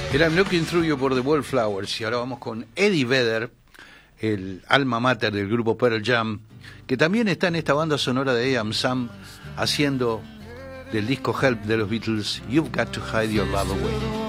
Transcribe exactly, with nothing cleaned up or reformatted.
Era I'm Looking Through You por The Wallflowers, y ahora vamos con Eddie Vedder, el alma mater del grupo Pearl Jam, que también está en esta banda sonora de A M Sam, haciendo del disco Help de los Beatles You've Got to Hide Your Love Away.